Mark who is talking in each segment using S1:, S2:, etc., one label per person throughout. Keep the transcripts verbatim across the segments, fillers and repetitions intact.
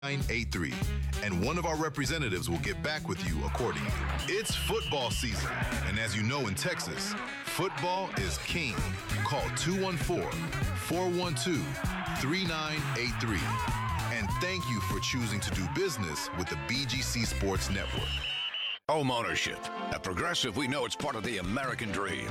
S1: nine eight three, and one of our representatives will get back with you accordingly. It's football season, and as you know in Texas, football is king. Call two one four, four one two, three nine eight three. And thank you for choosing to do business with the B G C Sports Network.
S2: Home ownership. At Progressive, we know it's part of the American dream.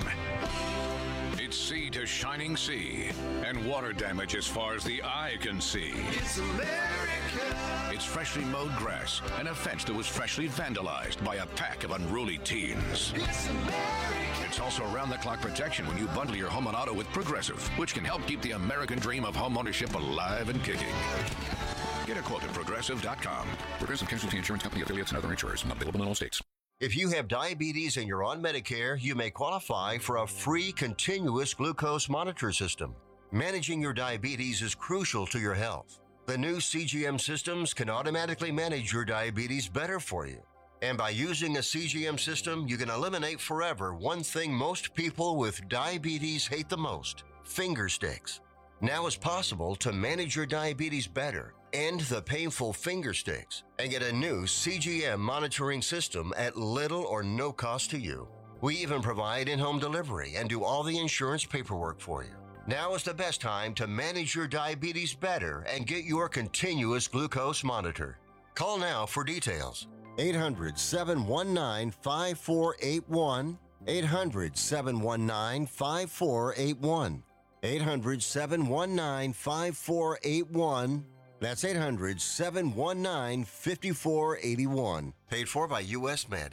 S2: It's sea to shining sea, and water damage as far as the eye can see.
S3: It's America.
S2: It's freshly mowed grass and a fence that was freshly vandalized by a pack of unruly teens.
S3: It's America.
S2: It's also around-the-clock protection when you bundle your home and auto with Progressive, which can help keep the American dream of home ownership alive and kicking. Get a quote at Progressive dot com. Progressive Casualty Insurance Company, affiliates, and other insurers. Not available in all states.
S4: If you have diabetes and you're on Medicare, you may qualify for a free continuous glucose monitor system. Managing your diabetes is crucial to your health. The new C G M systems can automatically manage your diabetes better for you. And by using a C G M system, you can eliminate forever one thing most people with diabetes hate the most: finger sticks. Now it's possible to manage your diabetes better, end the painful finger sticks, and get a new C G M monitoring system at little or no cost to you. We even provide in-home delivery and do all the insurance paperwork for you. Now is the best time to manage your diabetes better and get your continuous glucose monitor. Call now for details. eight hundred, seven one nine, five four eight one. eight hundred, seven one nine, five four eight one. eight hundred, seven one nine, five four eight one. That's eight hundred, seven one nine, five four eight one. Paid for by U S Med.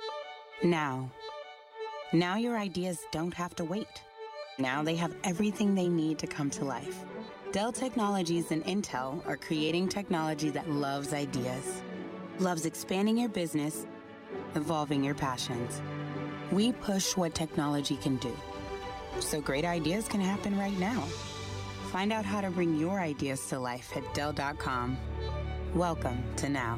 S5: Now. Now your ideas don't have to wait. Now they have everything they need to come to life. Dell Technologies and Intel are creating technology that loves ideas, loves expanding your business, evolving your passions. We push what technology can do, so great ideas can happen right now. Find out how to bring your ideas to life at Dell dot com. Welcome to Now.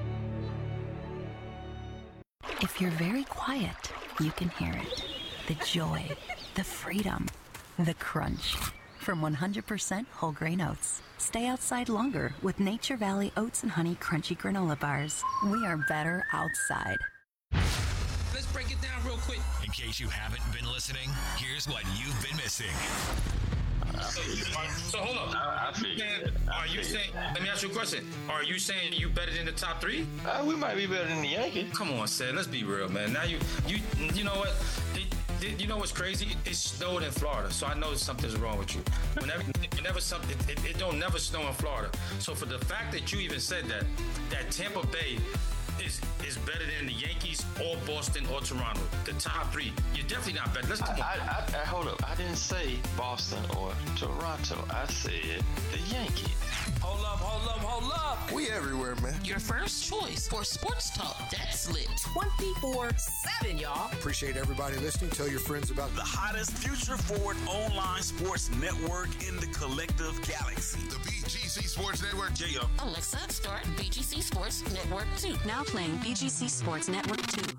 S6: If you're very quiet, you can hear it. The joy, the freedom, the crunch. From one hundred percent whole grain oats. Stay outside longer with Nature Valley Oats and Honey Crunchy Granola Bars. We are better outside.
S7: Let's break it down real quick.
S8: In case you haven't been listening, here's what you've been missing.
S7: So, so hold up.
S9: I, I figured it. I
S7: Are you
S9: figured
S7: saying? Let me ask you a question. Are you saying you better than the top three?
S9: Uh, we might be better than the Yankees.
S7: Come on, Seth. Let's be real, man. Now you, you, you know what? It, it, you know what's crazy? It snowed in Florida, so I know something's wrong with you. Whenever, whenever something, it, it don't never snow in Florida. So for the fact that you even said that, that Tampa Bay is is better than the Yankees or Boston or Toronto, the top three, you're definitely not better. Let's come
S9: I,
S7: on.
S9: I, I, I, hold up. I didn't say Boston or Toronto. I said the Yankees.
S7: Hold up, hold up, hold up.
S3: We everywhere, man.
S10: Your first choice for sports talk that's lit twenty-four seven, y'all.
S11: Appreciate everybody listening. Tell your friends about
S8: The hottest future-forward online sports network in the collective galaxy.
S3: The B G C Sports Network.
S8: Yeah.
S10: Alexa, start B G C Sports Network two.
S6: Now playing B G C Sports Network two.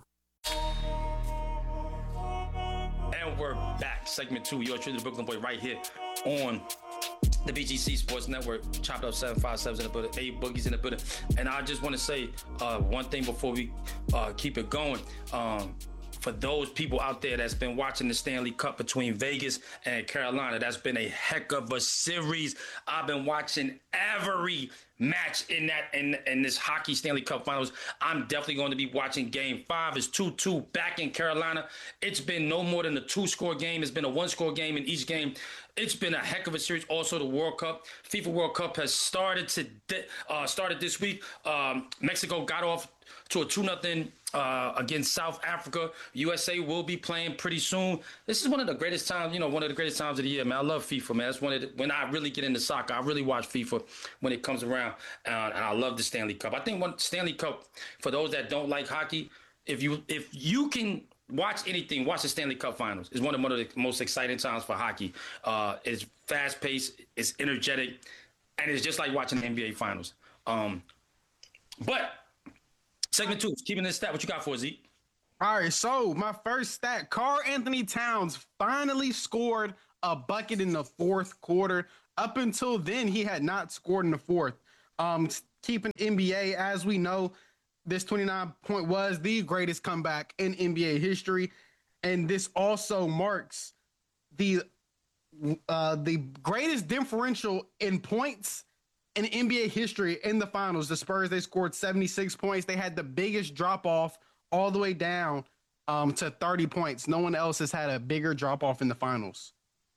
S7: And we're back. Segment two. You're treating the Brooklyn Boy right here on the B G C Sports Network. Chopped up seven five seven's in the building. Eight Boogies in the building. And I just want to say uh, one thing before we uh, keep it going. Um, for those people out there that's been watching the Stanley Cup between Vegas and Carolina, that's been a heck of a series. I've been watching every match in that in, in this hockey Stanley Cup Finals. I'm definitely going to be watching Game Five. It's two two back in Carolina. It's been no more than a two-score game. It's been a one-score game in each game. It's been a heck of a series. Also, the World Cup, FIFA World Cup has started to uh, started this week. Um, Mexico got off to a two nothing uh, against South Africa. U S A will be playing pretty soon. This is one of the greatest times, you know, one of the greatest times of the year, man. I love FIFA, man. That's one of the, when I really get into soccer. I really watch FIFA when it comes around, uh, and I love the Stanley Cup. I think one Stanley Cup, for those that don't like hockey, if you if you can watch anything, watch the Stanley Cup Finals. It's one of, one of the most exciting times for hockey. Uh, it's fast-paced, it's energetic, and it's just like watching the N B A Finals. Um, but segment two, keeping this stat. What you got for us, Zeke?
S12: All right, so my first stat, Karl Anthony Towns finally scored a bucket in the fourth quarter. Up until then, he had not scored in the fourth. Um, keeping N B A. As we know, this twenty-nine point was the greatest comeback in N B A history. And this also marks the uh, the greatest differential in points in N B A history in the finals. The Spurs, they scored seventy-six points. They had the biggest drop off all the way down um, to thirty points. No one else has had a bigger drop off in the finals.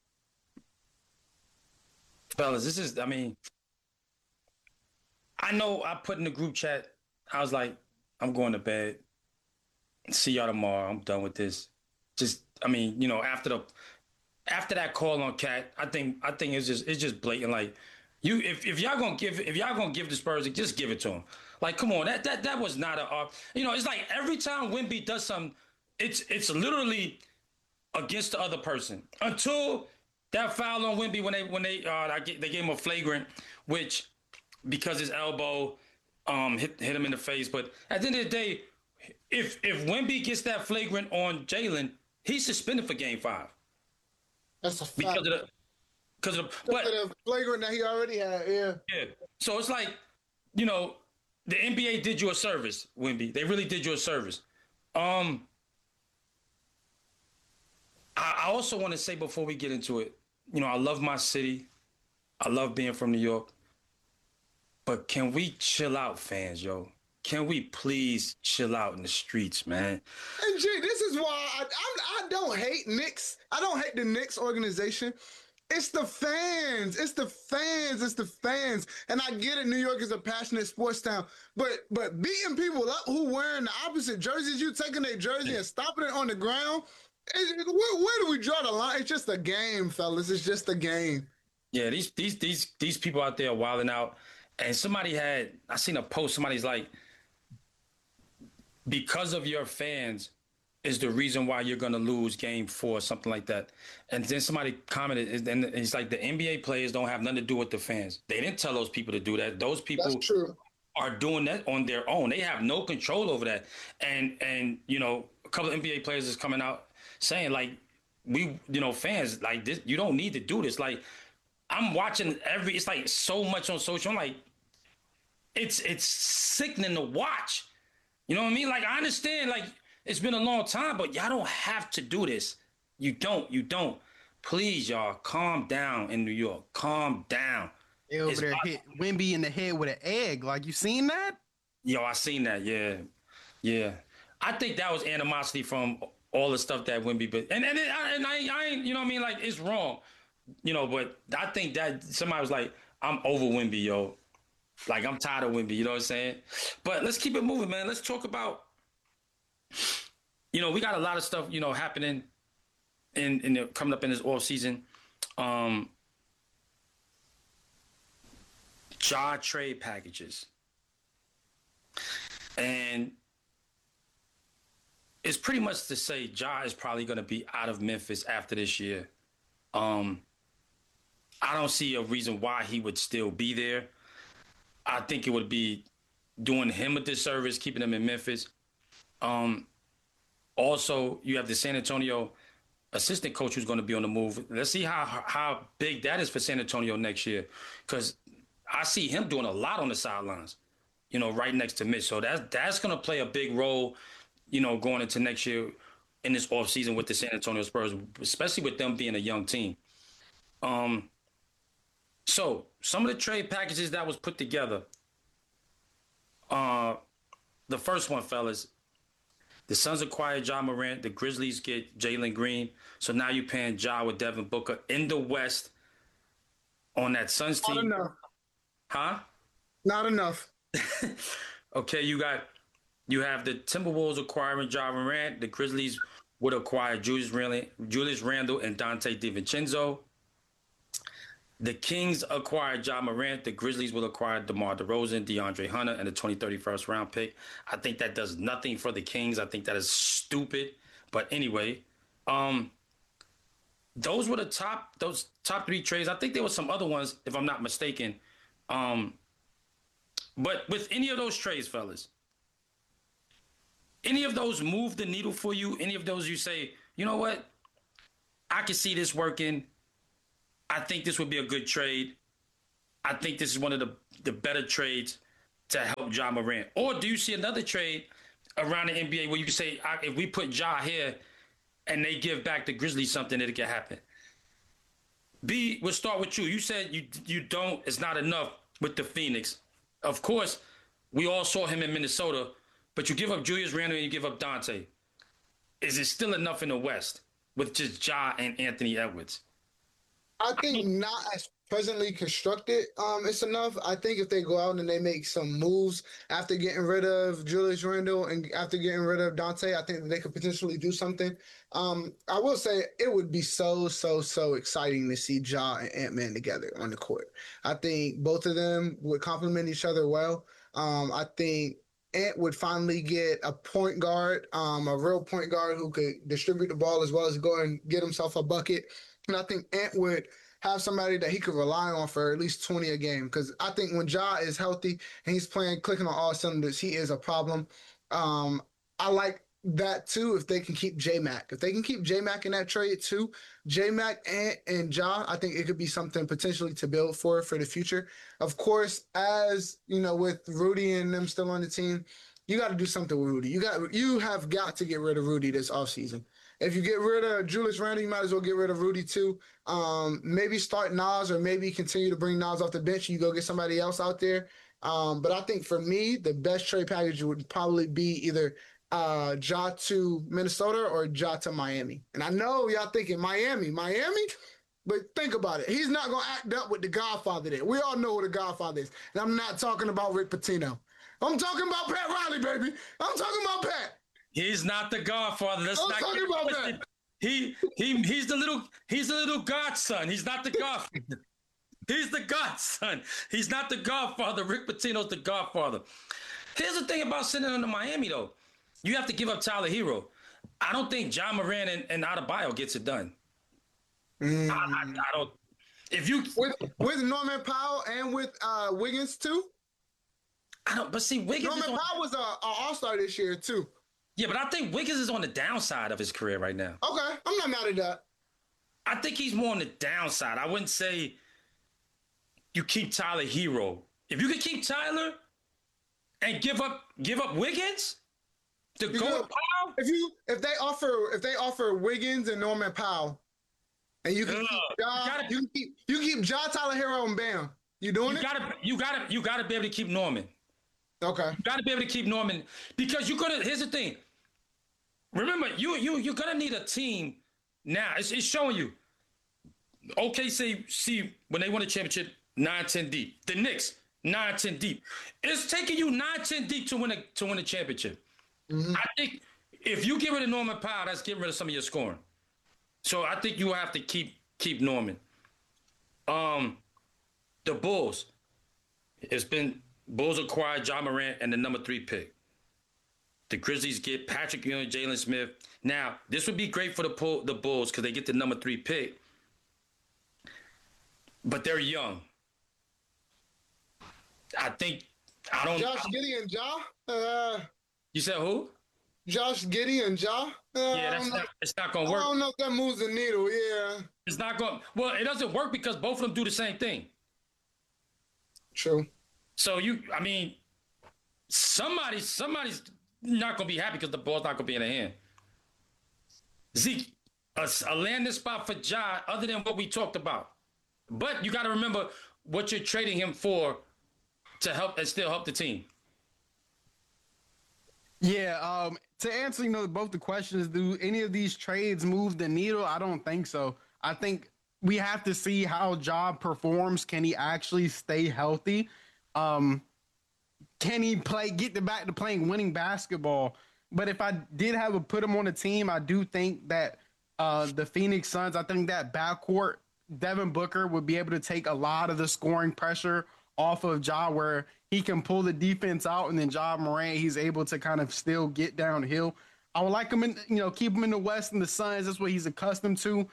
S7: Fellas, this is, I mean, I know I put in the group chat, I was like, I'm going to bed. See y'all tomorrow. I'm done with this. Just, I mean, you know, after the, after that call on Cat, I think, I think it's just, it's just blatant. Like, you, if, if y'all gonna give, if y'all gonna give the Spurs, just give it to them. Like, come on, that, that, that was not a, uh, you know, it's like every time Wemby does something, it's, it's literally against the other person until that foul on Wemby when they, when they, uh, they gave him a flagrant, which because his elbow, um, hit, hit him in the face. But at the end of the day, if, if Wemby gets that flagrant on Jalen, he's suspended for game five.
S13: That's a fact.
S7: Because of the, because of the, but,
S13: the flagrant that he already had, yeah.
S7: Yeah. So it's like, you know, the N B A did you a service, Wemby. They really did you a service. Um, I, I also want to say before we get into it, you know, I love my city. I love being from New York. But can we chill out, fans, yo? Can we please chill out in the streets, man?
S13: And G, this is why I, I'm, I don't hate Knicks. I don't hate the Knicks organization. It's the fans. It's the fans. It's the fans. And I get it. New York is a passionate sports town, but but beating people up who wearing the opposite jerseys, you taking their jersey and stopping it on the ground. It, where, where do we draw the line? It's just a game, fellas. It's just a game.
S7: Yeah, these these these these people out there wilding out. And somebody had, I seen a post, somebody's like, because of your fans is the reason why you're going to lose game four, something like that. And then somebody commented, and it's like the N B A players don't have nothing to do with the fans. They didn't tell those people to do that. Those people
S13: That's true.
S7: are doing that on their own. They have no control over that. And, and you know, a couple of N B A players is coming out saying, like, we, you know, fans, like, this, you don't need to do this. Like, I'm watching every, it's like so much on social. I'm like, it's it's sickening to watch. You know what I mean? Like, I understand, like, it's been a long time, but y'all don't have to do this. You don't, you don't. Please, y'all, calm down in New York. Calm down.
S12: They over
S7: It's
S12: there
S7: not-
S12: hit Wemby in the head with an egg. Like, you seen that?
S7: Yo, I seen that, yeah. Yeah. I think that was animosity from all the stuff that Wemby, but, and, and, it, I, and I, I ain't, you know what I mean? Like, it's wrong. You know, but I think that somebody was like, I'm over Wemby, yo. Like, I'm tired of Wemby, you know what I'm saying? But let's keep it moving, man. Let's talk about, you know, we got a lot of stuff, you know, happening in, in the, coming up in this off season. Um, Ja trade packages. And it's pretty much to say Ja is probably going to be out of Memphis after this year. Um, I don't see a reason why he would still be there. I think it would be doing him a disservice, keeping him in Memphis. Um, also, you have the San Antonio assistant coach who's going to be on the move. Let's see how how big that is for San Antonio next year, because I see him doing a lot on the sidelines, you know, right next to Mitch. So that's that's going to play a big role, you know, going into next year in this offseason with the San Antonio Spurs, especially with them being a young team. Um. So some of the trade packages that was put together. Uh, the first one, fellas, the Suns acquired Ja Morant. The Grizzlies get Jalen Green. So now you're paying Ja with Devin Booker in the West on that Suns team.
S13: Not enough.
S7: Huh?
S13: Not enough.
S7: Okay, you got you have the Timberwolves acquiring Ja Morant. The Grizzlies would acquire Julius Randle, Julius Randle and Dante DiVincenzo. The Kings acquired Ja Morant. The Grizzlies will acquire DeMar DeRozan, DeAndre Hunter, and a twenty thirty-first round pick. I think that does nothing for the Kings. I think that is stupid. But anyway, um, those were the top those top three trades. I think there were some other ones, if I'm not mistaken. Um, but with any of those trades, fellas, any of those move the needle for you? Any of those you say, you know what? I can see this working. I think this would be a good trade. I think this is one of the, the better trades. to help Ja Morant? Or do you see another trade around the N B A where you can say, if we put Ja here and they give back the Grizzlies something, that it can happen? B, we'll start with you. You said you you don't, it's not enough with the Phoenix. Of course, we all saw him in Minnesota, but you give up Julius Randle and you give up Dante. Is it still enough in the West with just Ja and Anthony Edwards?
S13: I think not as presently constructed, um, it's enough. I think if they go out and they make some moves after getting rid of Julius Randle and after getting rid of Dante, I think that they could potentially do something. Um, I will say it would be so, so, so exciting to see Ja and Ant-Man together on the court. I think both of them would complement each other well. Um, I think Ant would finally get a point guard, um, a real point guard who could distribute the ball as well as go and get himself a bucket. And I think Ant would have somebody that he could rely on for at least twenty a game. Because I think when Ja is healthy and he's playing, clicking on all cylinders, he is a problem. Um, I like that too if they can keep J-Mac. If they can keep J-Mac in that trade too, J-Mac and, and Ja, I think it could be something potentially to build for for the future. Of course, as you know, with Rudy and them still on the team, you got to do something with Rudy. You got you have got to get rid of Rudy this offseason. If you get rid of Julius Randle, you might as well get rid of Rudy too. Um, maybe start Nas, or maybe continue to bring Nas off the bench. You go get somebody else out there. Um, but I think for me, the best trade package would probably be either uh, Ja to Minnesota or Ja to Miami. And I know y'all thinking Miami, Miami, but think about it. He's not going to act up with the Godfather there. We all know who the Godfather is. And I'm not talking about Rick Pitino. I'm talking about Pat Riley, baby. I'm talking about Pat.
S7: He's not the Godfather. Let's
S13: I'm
S7: not
S13: talking
S7: get
S13: about
S7: twisted.
S13: that.
S7: He he he's the little he's the little godson. He's not the Godfather. He's the godson. He's not the Godfather. Rick Pitino's the Godfather. Here's the thing about sending him to Miami, though. You have to give up Tyler Hero. I don't think Ja Morant and, and Adebayo gets it done. Mm. I, I, I don't. If you
S13: with with Norman Powell and with uh, Wiggins too.
S7: I don't. But see, Wiggins.
S13: Norman
S7: on,
S13: Powell was a, a All-Star this year too.
S7: Yeah, but I think Wiggins is on the downside of his career right now.
S13: Okay, I'm not mad at that.
S7: I think he's more on the downside. I wouldn't say you keep Tyler Hero. If you could keep Tyler and give up give up Wiggins to
S13: you
S7: go
S13: know,
S7: with Powell.
S13: If you if they offer if they offer Wiggins and Norman Powell, and you can
S7: Ugh,
S13: keep Ja,
S7: you, gotta,
S13: you can keep you can keep Ja, Tyler Hero, and Bam. You doing
S7: you
S13: it?
S7: Gotta, you gotta you gotta be able to keep Norman.
S13: Okay.
S7: You gotta be able to keep Norman because you're gonna. Here's the thing. Remember, you you you're gonna need a team now. It's, it's showing you. O K C, see when they won a championship, nine ten deep. The Knicks, nine ten deep. It's taking you nine ten deep to win a to win a championship. Mm-hmm. I think if you get rid of Norman Powell, that's getting rid of some of your scoring. So I think you have to keep keep Norman. Um, the Bulls. It's been Bulls acquired Ja Morant and the number three pick. The Grizzlies get Patrick Ewing, Jalen Smith. Now, this would be great for the pull, the Bulls because they get the number three pick. But they're young. I think, I don't know.
S13: Josh Giddey and Ja? Uh,
S7: you said who?
S13: Josh Giddey and Ja? Uh,
S7: yeah, that's not, it's not going to work.
S13: I don't know if that moves the needle, yeah.
S7: It's not going to, well, it doesn't work because both of them do the same thing.
S13: True. So
S7: you, I mean, somebody, somebody's not going to be happy because the ball's not going to be in their hand. Zeke, a, a landing spot for Ja other than what we talked about. But you got to remember what you're trading him for to help and still help the team.
S12: Yeah, um, to answer, you know, both the questions, do any of these trades move the needle? I don't think so. I think we have to see how Ja performs. Can he actually stay healthy? Um, can he play, get the back to playing winning basketball? But if I did have to put him on a team, I do think that uh, the Phoenix Suns, I think that backcourt, Devin Booker would be able to take a lot of the scoring pressure off of Ja, where he can pull the defense out, and then Ja Morant, he's able to kind of still get downhill. I would like him in, you know, keep him in the West and the Suns. That's what he's accustomed to.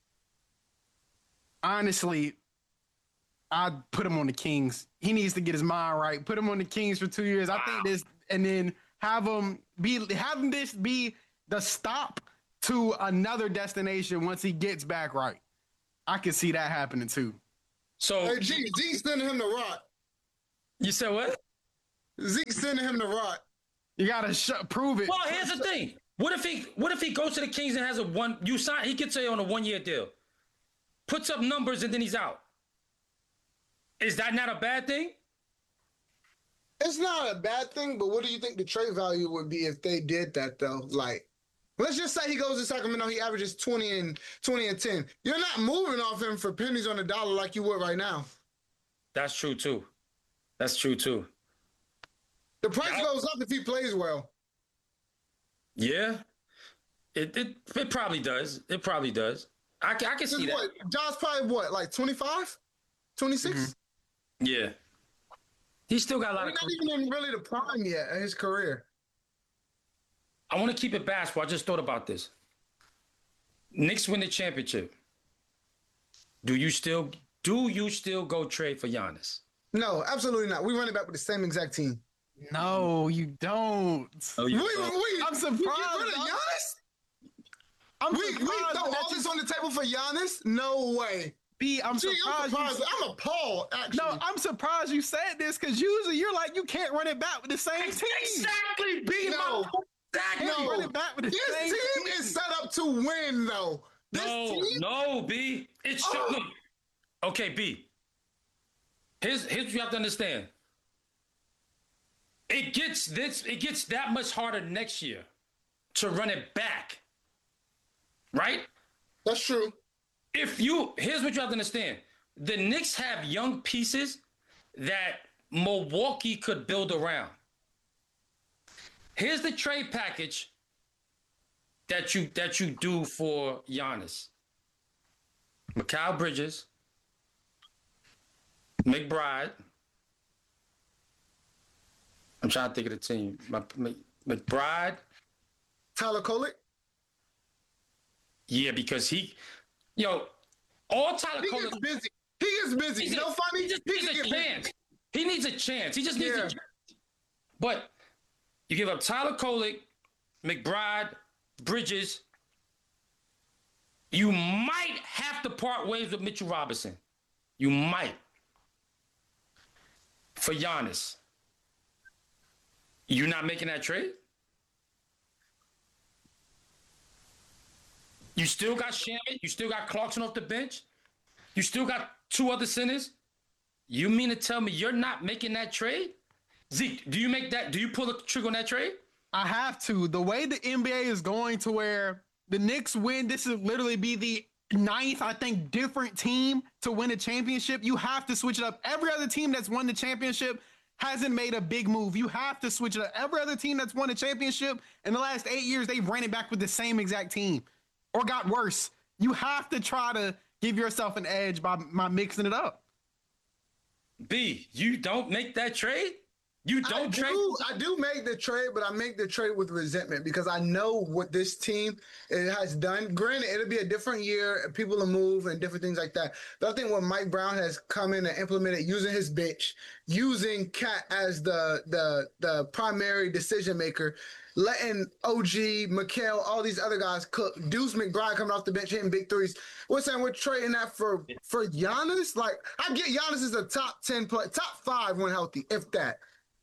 S12: Honestly, I'd put him on the Kings. He needs to get his mind right. Put him on the Kings for two years. I think this, and then have him be, have this be the stop to another destination once he gets back right. I can see that happening too.
S7: So,
S13: hey, G, G sending him to rock.
S7: You said what?
S13: Zeke sending him to rot.
S12: You gotta sh- prove it.
S7: Well, here's the thing. What if he what if he goes to the Kings and has a one you sign he gets say on a one year deal, puts up numbers and then he's out. Is that not a bad thing?
S13: It's not a bad thing, but what do you think the trade value would be if they did that though? Like, let's just say he goes to Sacramento, he averages twenty and twenty and ten. You're not moving off him for pennies on the dollar like you would right now.
S7: That's true too. That's true too.
S13: The price goes up if he plays well.
S7: Yeah, it it it probably does. It probably does. I, I can see
S13: what,
S7: that.
S13: Josh probably what, like twenty-five, twenty-six?
S7: Mm-hmm. Yeah. He's still got a lot
S13: He's
S7: of.
S13: not even in really the prime yet in his career.
S7: I want to keep it basketball. I just thought about this. Knicks win the championship. Do you still do you still go trade for Giannis?
S13: No, absolutely not. We run it back with the same exact team.
S12: No, you don't.
S7: Oh, you
S13: we,
S7: don't.
S13: we,
S12: I'm surprised.
S13: We get rid of Giannis?
S12: I'm
S13: we, we
S12: surprised
S13: throw
S12: that
S13: all
S12: you-
S13: this on the table for Giannis? No way.
S12: B, I'm
S13: Gee, I'm
S12: surprised.
S13: surprised.
S12: you,
S13: I'm appalled, actually.
S12: no, I'm surprised you said this because usually you're like you can't run it back with the same team.
S7: Exactly, B.
S13: No.
S7: Exactly.
S12: You run it back with the
S13: This
S12: same
S13: team is set up to win, though. This
S7: No,
S13: team,
S7: no, B. It's
S13: Oh.
S7: look. Okay, B. Here's here's what you have to understand. It gets this. It gets that much harder next year to run it back. Right?
S13: That's true.
S7: If you here's what you have to understand. The Knicks have young pieces that Milwaukee could build around. Here's the trade package that you that you do for Giannis. Mikal Bridges, McBride. I'm trying to think of the team. My, Mc- McBride.
S13: Tyler Kolek?
S7: Yeah, because he, yo, all Tyler
S13: He
S7: Kolek.
S13: gets busy. He gets busy.
S7: He's
S13: You know,
S7: a-
S13: funny?
S7: He just
S13: He
S7: needs
S13: can
S7: a
S13: get busy.
S7: chance. He needs a chance. He just needs
S13: Yeah.
S7: a chance. But you give up Tyler Kolek, McBride, Bridges. You might have to part ways with Mitchell Robinson. You might. For Giannis. You're not making that trade? You still got Shaman. You still got Clarkson off the bench. You still got two other centers. You mean to tell me you're not making that trade? Zeke, do you make that? Do you pull the trigger on that trade?
S12: I have to. The way the N B A is going to where the Knicks win, this will literally be the ninth, I think, different team to win a championship. You have to switch it up. Every other team that's won the championship hasn't made a big move. You have to switch it up. Every other team that's won a championship in the last eight years, they've ran it back with the same exact team or got worse. You have to try to give yourself an edge by, by mixing it up.
S7: B, you don't make that trade? You don't
S13: I
S7: trade?
S13: do, I do make the trade, but I make the trade with resentment because I know what this team it has done. Granted, it'll be a different year, people will move and different things like that. But I think what Mike Brown has come in and implemented, using his bench, using Cat as the the the primary decision maker, letting O G, Mikal, all these other guys cook. Deuce McBride coming off the bench hitting big threes. We're saying we're trading that for for Giannis. Like I get Giannis is a top ten play, top five when healthy, if that.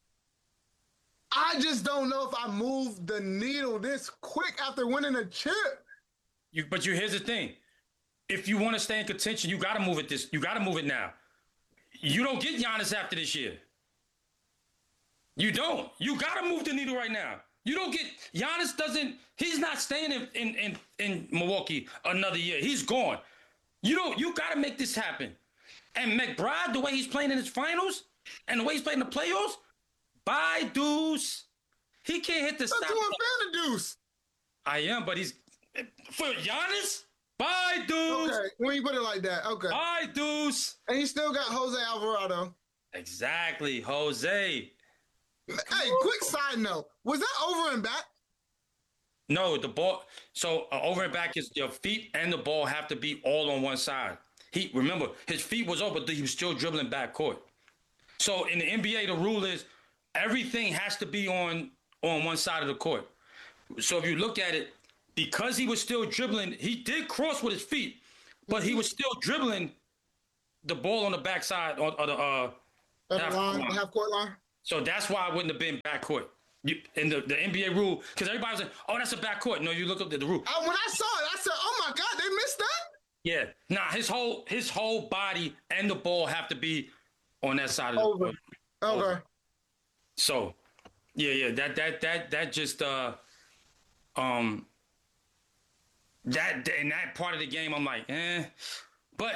S13: I just don't know if I move the needle this quick after winning a chip.
S7: You, but you here's the thing. If you want to stay in contention, you got to move it this. You got to move it now. You don't get Giannis after this year. You don't. You got to move the needle right now. You don't get Giannis. Doesn't. He's not staying in in in, in Milwaukee another year. He's gone. You don't. You got to make this happen. And McBride, the way he's playing in his finals, and the way he's playing in the playoffs. Bye, Deuce. He can't hit the stop.
S13: I'm a fan of Deuce.
S7: I am, but he's for Giannis. Bye, Deuce.
S13: Okay, when you put it like that, okay.
S7: Bye, Deuce.
S13: And he still got Jose Alvarado.
S7: Exactly, Jose.
S13: Hey, quick side note: was that over and back?
S7: No, the ball. So uh, over and back is your feet and the ball have to be all on one side. He remember his feet was over, but he was still dribbling back court. So in the N B A, the rule is. Everything has to be on, on one side of the court. So if you look at it, because he was still dribbling, he did cross with his feet, but he was still dribbling the ball on the backside or, or the uh,
S13: half, line, half court line.
S7: So that's why I wouldn't have been backcourt. You, in the, the N B A rule, because everybody was like, oh, that's a backcourt. No, you look up at the rule.
S13: I, when I saw it, I said, oh, my God, they missed that?
S7: Yeah. Nah, his whole his whole body and the ball have to be on that side of the
S13: Over. Okay.
S7: Over. So, yeah, yeah, that that that that just uh um that in that part of the game, I'm like, eh. But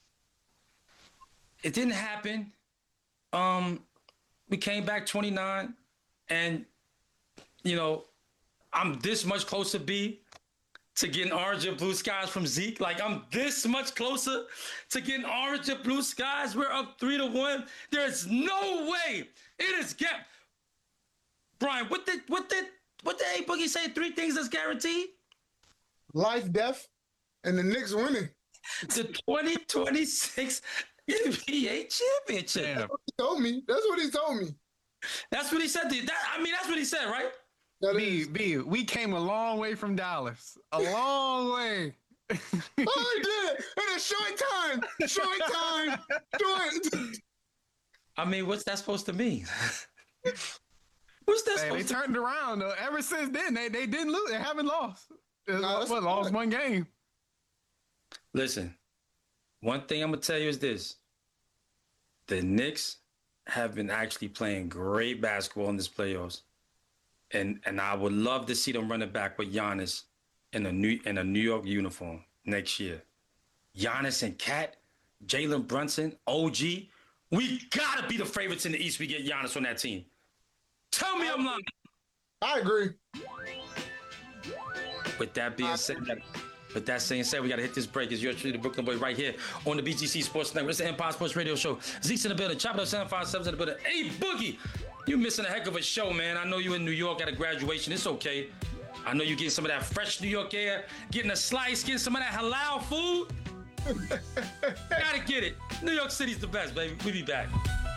S7: it didn't happen. Um, we came back twenty-nine. And, you know, I'm this much closer, B, to getting orange and blue skies from Zeke. Like, I'm this much closer to getting orange and blue skies. We're up three to one. There's no way it is kept. Brian, what did what did what did A Boogie say? Three things that's guaranteed?
S13: Life, death, and the Knicks winning.
S7: The twenty twenty-six N B A championship.
S13: That's what he told me. That's what he told me.
S7: That's what he said. That, I mean, that's what he said, right?
S12: B, B, we came a long way from Dallas. A long way.
S13: Oh, he did. In a short time. Short time. Short.
S12: I
S7: mean, what's that supposed to mean? What's that
S12: hey,
S7: supposed
S12: they
S7: to
S12: turned around, though. Ever since then, they, they didn't lose. They haven't lost. They
S7: No,
S12: what, lost one game.
S7: Listen, one thing I'm going to tell you is this. The Knicks have been actually playing great basketball in this playoffs. And and I would love to see them running back with Giannis in a New in a New York uniform next year. Giannis and Cat, Jalen Brunson, O G. We gotta be the favorites in the East. We get Giannis on that team. Tell me I'm lying.
S13: I agree.
S7: With that being said, with that saying said, we gotta hit this break. It's your truly the Brooklyn Boy right here on the B G C Sports Network. It's the Empire Sports Radio Show. Zeke's in the building. Chop it up seven five seven in the building. Hey, Boogie, you missing a heck of a show, man. I know you in New York at a graduation. It's okay. I know you getting some of that fresh New York air, getting a slice, getting some of that halal food. Gotta get it. New York City's the best, baby. We'll be back.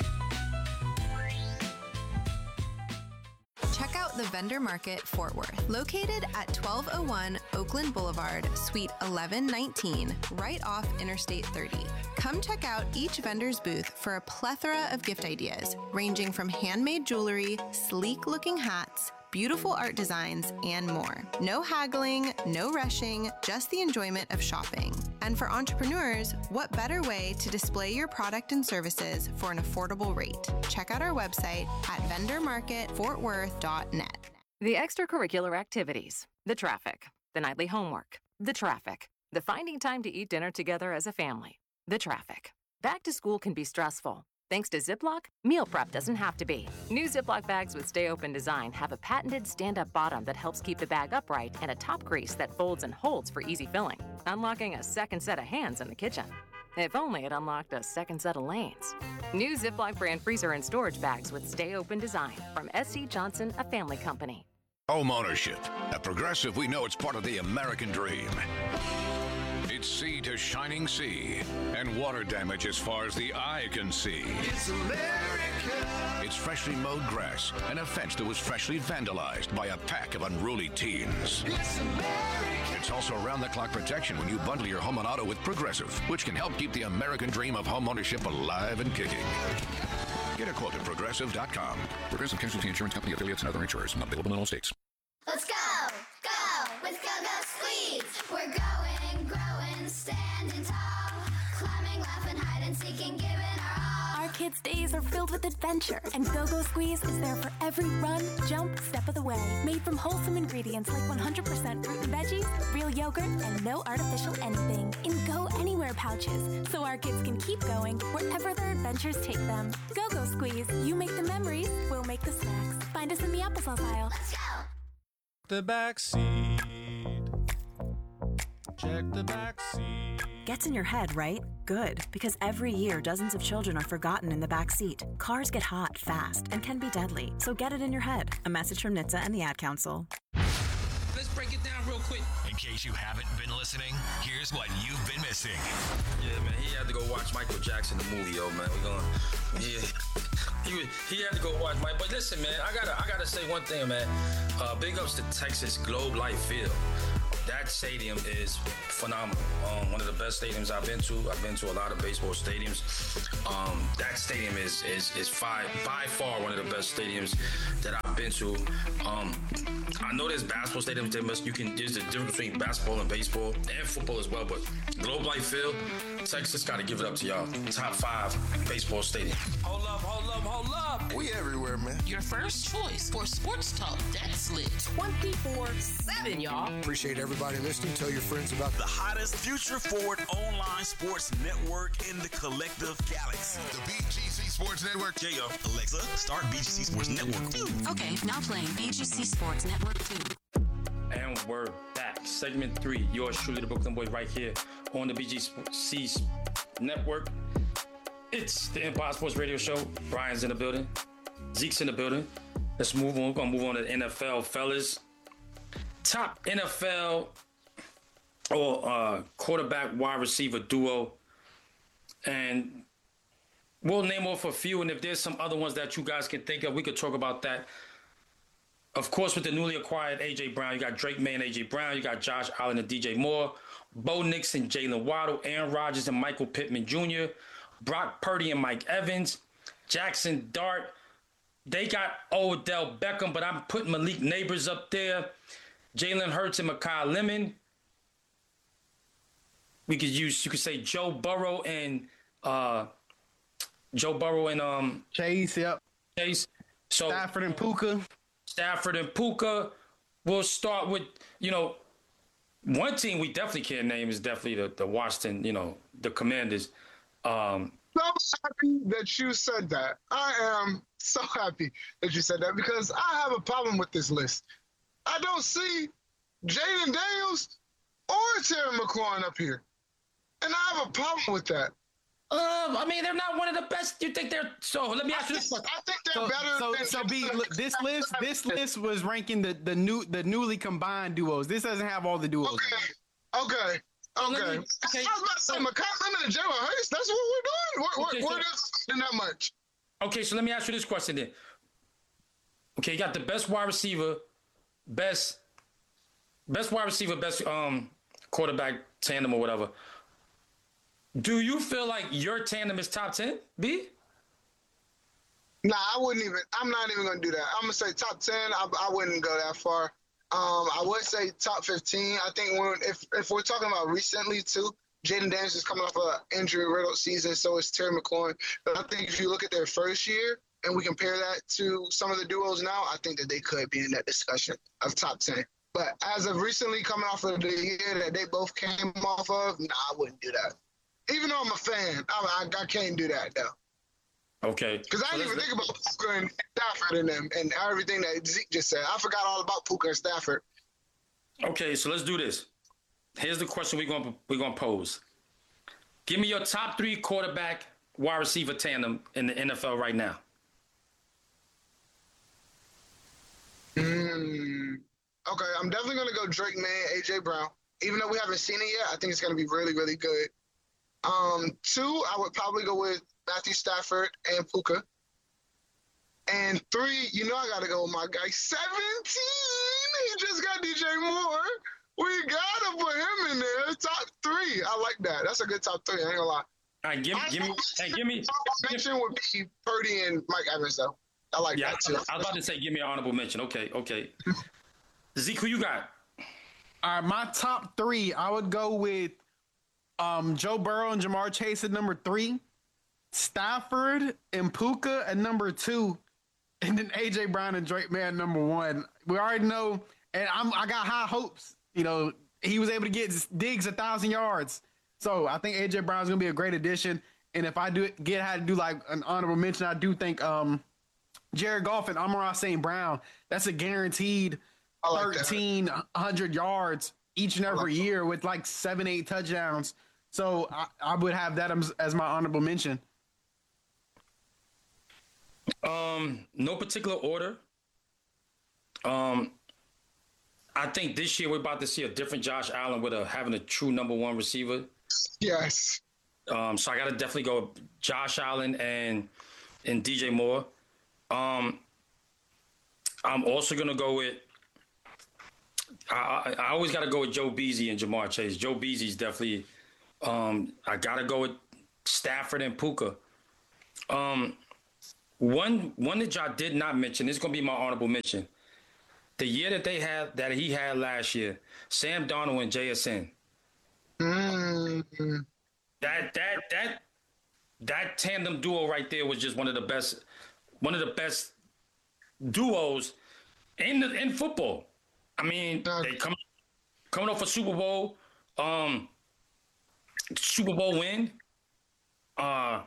S14: Check out the Vendor Market Fort Worth, located at twelve oh one Oakland Boulevard, Suite eleven nineteen, right off Interstate thirty. Come check out each vendor's booth for a plethora of gift ideas, ranging from handmade jewelry, sleek-looking hats, beautiful art designs, and more. No haggling, no rushing, just the enjoyment of shopping. And for entrepreneurs, what better way to display your product and services for an affordable rate? Check out our website at vendor market fort worth dot net.
S15: The extracurricular activities, the traffic, the nightly homework, the traffic, the finding time to eat dinner together as a family, the traffic. Back to school can be stressful. Thanks to Ziploc, meal prep doesn't have to be. New Ziploc bags with Stay Open design have a patented stand-up bottom that helps keep the bag upright and a top grease that folds and holds for easy filling, unlocking a second set of hands in the kitchen. If only it unlocked a second set of lanes. New Ziploc brand freezer and storage bags with Stay Open design from S C Johnson, a family company.
S2: Home ownership. At Progressive, we know it's part of the American dream. It's sea to shining sea, and water damage as far as the eye can see.
S3: It's America.
S2: It's freshly mowed grass and a fence that was freshly vandalized by a pack of unruly teens.
S3: It's America.
S2: It's also around-the-clock protection when you bundle your home and auto with Progressive, which can help keep the American dream of home ownership alive and kicking. Get a quote at Progressive dot com. Progressive Casualty Insurance Company affiliates and other insurers. Not available in all states.
S16: Let's go, go, with Go Go Squeeze. We're going, growing, standing tall, climbing, laughing, hide and seeking, giving our all.
S17: Our kids' days are filled with adventure, and Go Go Squeeze is there for every run, jump, step of the way. Made from wholesome ingredients like one hundred percent fruit and veggies, real yogurt, and no artificial anything. In Go Anywhere pouches, so our kids can keep going wherever their adventures take them. Go Go Squeeze. You make the memories, we'll make the snacks. Find us in the applesauce aisle.
S16: Let's go.
S18: The back seat. Check the back seat.
S19: Gets in your head, right? Good, because every year dozens of children are forgotten in the back seat. Cars get hot fast and can be deadly, so get it in your head. A message from N H T S A and the Ad Council.
S7: Let's break it down real quick.
S20: In case you haven't been listening, here's what you've been missing.
S7: Yeah, man, he had to go watch Michael Jackson the movie, yo, man. We're going, yeah. He, was, he had to go watch Mike. But listen, man, I gotta I gotta say one thing, man. Uh, big ups to Texas Globe Life Field. that stadium is phenomenal. Um, one of the best stadiums I've been to. I've been to a lot of baseball stadiums. Um, that stadium is is is by, by far one of the best stadiums that I've been to. Um, I know there's basketball stadiums. There must you can there's a difference between basketball and baseball and football as well. But Globe Life Field, Texas got to give it up to y'all. Top five baseball stadium.
S8: Hold up, hold up, hold up.
S3: We everywhere, man.
S10: Your first choice for sports talk that's lit twenty-four seven, y'all.
S11: Appreciate everybody listening. Tell your friends about
S8: the hottest future forward online sports network in the collective galaxy.
S1: The B G C Sports Network.
S8: There you go. Alexa, start B G C Sports Network two.
S6: Okay, now playing B G C Sports Network two.
S7: And we're back. Segment three. Yours truly, the Brooklyn Boy, right here on the B G C Network. It's the Empire Sports Radio Show. Brian's in the building. Zeke's in the building. Let's move on. We're going to move on to the N F L, fellas. Top N F L or uh, quarterback wide receiver duo. And we'll name off a few. And if there's some other ones that you guys can think of, we could talk about that. Of course, with the newly acquired A J. Brown, you got Drake May and A J. Brown. You got Josh Allen and D J Moore. Bo Nix and Jalen Waddle. Aaron Rodgers and Michael Pittman Junior Brock Purdy and Mike Evans. Jackson Dart. They got Odell Beckham, but I'm putting Malik Neighbors up there. Jalen Hurts and Mekhi Lemon. We could use, you could say Joe Burrow and uh, Joe Burrow and um
S12: Chase, yep.
S7: Chase. So
S12: Stafford and Puka.
S7: Stafford and Puka. We'll start with, you know, one team we definitely can't name is definitely the, the Washington, you know, the Commanders. Um,
S13: so happy that you said that. I am so happy that you said that because I have a problem with this list. I don't see Jaden Daniels or Terry McLaurin up here. And I have a problem with that.
S7: Um, I mean, they're not one of the best. You think they're so? Let me ask you this:
S13: I think they're
S12: so,
S13: better.
S12: So,
S13: than
S12: so B, look, this list, this list was ranking the the new the newly combined duos. This doesn't have all the duos.
S13: Okay, okay, okay.
S7: Me, okay.
S13: I was about to say Mekhi Lemon and Jalen Hurts. That's what we're doing. We're,
S7: okay,
S13: we're,
S7: so,
S13: we're just doing that much.
S7: Okay, so let me ask you this question then. Okay, you got the best wide receiver, best, best wide receiver, best um quarterback tandem or whatever. Do you feel like your tandem is top ten, B?
S13: Nah, I wouldn't even. I'm not even going to do that. I'm going to say top ten. I, I wouldn't go that far. Um, I would say top fifteen. I think when, if if we're talking about recently too, Jaden Daniels is coming off an injury-riddled season, so is Terry McLaurin. But I think if you look at their first year and we compare that to some of the duos now, I think that they could be in that discussion of top ten. But as of recently coming off of the year that they both came off of, nah, I wouldn't do that. Even though I'm a fan, I, I, I can't do that, though.
S7: Okay.
S13: Because I
S7: so
S13: didn't even think about Puka and Stafford and them and everything that Zeke just said. I forgot all about Puka and Stafford.
S7: Okay, so let's do this. Here's the question we're going we're gonna pose. Give me your top three quarterback wide receiver tandem in the N F L right now.
S13: Mm, okay, I'm definitely going to go Drake May, A J. Brown. Even though we haven't seen it yet, I think it's going to be really, really good. Um, two, I would probably go with Matthew Stafford and Puka. And three, you know I got to go with my guy, seventeen. He just got D J Moore. We got to put him in there. Top three. I like that. That's a good top three. I ain't going to lie.
S7: All right, give, give me, hey, give me.
S13: Mention would be Purdy and Mike Evans, though. I like
S7: yeah,
S13: that, too.
S7: I was about to say, give me an honorable mention. Okay, okay. Zeke, who you got?
S12: All right, my top three, I would go with um, Joe Burrow and Jamar Chase at number three, Stafford and Puka at number two, and then A J. Brown and Drake May at number one. We already know, and I'm, I got high hopes. You know, he was able to get Diggs a thousand yards. So I think A J. Brown's going to be a great addition. And if I do get how to do like an honorable mention, I do think um, Jared Goff and Amon-Ra Saint Brown, that's a guaranteed like thirteen hundred yards each and every like year with like seven, eight touchdowns. So I, I would have that as, as my honorable mention.
S7: Um, no particular order. Um, I think this year we're about to see a different Josh Allen with a having a true number one receiver.
S13: Yes.
S7: Um, so I got to definitely go with Josh Allen and and D J Moore. Um, I'm also gonna go with. I, I always got to go with Joe Beasley and Jamar Chase. Joe Beasley's definitely. Um, I got to go with Stafford and Puka. Um, one one that y'all did not mention. This is gonna be my honorable mention. The year that they had that he had last year, Sam Darnold and J S N.
S13: Mm-hmm.
S7: That that that that tandem duo right there was just one of the best, one of the best duos in the, in football. I mean, they come coming off a Super Bowl, um, Super Bowl win. Uh,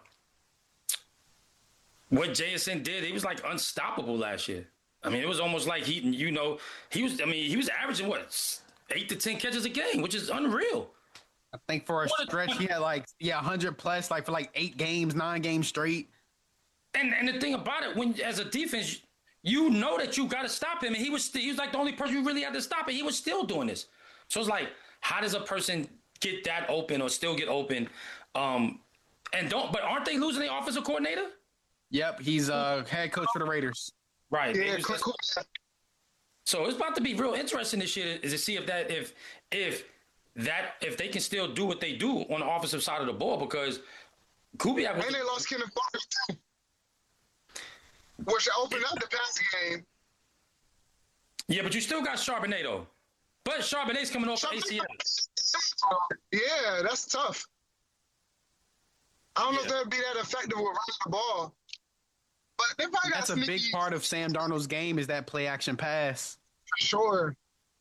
S7: what J S N did, he was like unstoppable last year. I mean, it was almost like he, you know, he was. I mean, he was averaging what eight to ten catches a game, which is unreal.
S12: I think for a stretch, he had like yeah, one hundred plus, like for like eight games, nine games straight.
S7: And and the thing about it, when as a defense, you know that you got to stop him, and he was he was like the only person you really had to stop, and he was still doing this. So it's like, how does a person get that open or still get open? Um, and don't, but aren't they losing the offensive coordinator?
S12: Yep, he's uh head coach for the Raiders.
S7: Right.
S13: Yeah,
S7: Just, so it's about to be real interesting this year is to see if that if if that if they can still do what they do on the offensive side of the ball, because Kubiak was
S13: and they lost Kenneth Walker too, which opened up the passing game.
S7: Yeah, but you still got Charbonnet though. But Charbonnet's coming off A C L.
S13: Yeah, that's tough. I don't know
S7: Yeah.
S13: if they'll be that effective with running the ball. But they probably got
S12: That's a
S13: sneaky,
S12: big part of Sam Darnold's game is that play action pass.
S13: Sure.